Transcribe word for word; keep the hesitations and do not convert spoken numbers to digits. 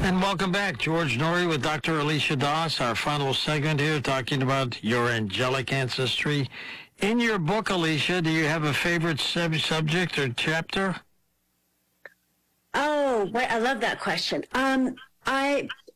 And welcome back. George Noory with Doctor Alicia Doss, our final segment here, talking about your angelic ancestry. In your book, Alicia, do you have a favorite sub- subject or chapter? Oh, wait, I love that question. Um, I